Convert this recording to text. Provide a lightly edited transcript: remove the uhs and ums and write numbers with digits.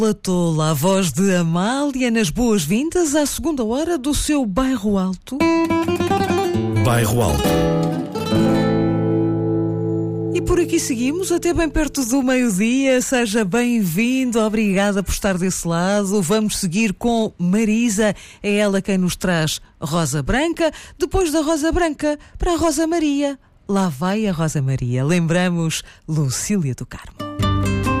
Tola, a voz de Amália nas boas-vindas à segunda hora do seu Bairro Alto. Bairro Alto. E por aqui seguimos até bem perto do meio-dia. Seja bem-vindo, obrigada por estar desse lado. Vamos seguir com Marisa, é ela quem nos traz Rosa Branca. Depois da Rosa Branca, para a Rosa Maria. Lá vai a Rosa Maria. Lembramos Lucília do Carmo.